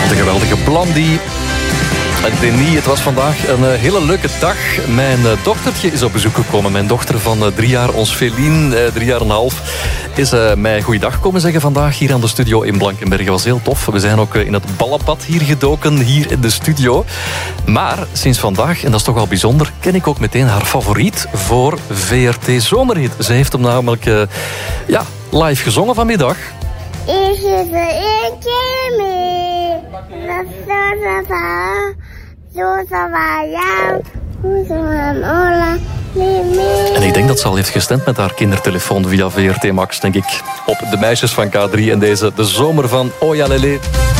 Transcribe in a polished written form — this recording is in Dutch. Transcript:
De geweldige Blondie. En Denis, het was vandaag een hele leuke dag. Mijn dochtertje is op bezoek gekomen. Mijn dochter van 3 jaar, ons Feline, 3 jaar en een half, is mij goeiedag komen zeggen vandaag hier aan de studio in Blankenberge. Dat was heel tof. We zijn ook in het ballenbad hier gedoken, hier in de studio. Maar sinds vandaag, en dat is toch wel bijzonder, ken ik ook meteen haar favoriet voor VRT Zomerhit. Ze heeft hem namelijk live gezongen vanmiddag. Ik is er een keer mee. En ik denk dat ze al heeft gestemd met haar kindertelefoon via VRT Max, denk ik. Op de meisjes van K3 en deze, de zomer van Oya Lele.